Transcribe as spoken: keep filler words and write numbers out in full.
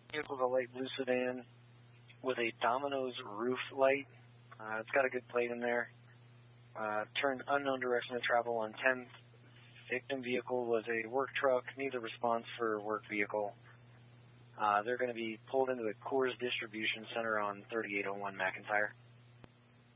Vehicle is a light blue sedan with a Domino's roof light. Uh, it's got a good plate in there. Uh, turned unknown direction of travel on tenth. Victim vehicle was a work truck, neither response for work vehicle. Uh, they're going to be pulled into the Coors Distribution Center on thirty-eight oh one McIntyre.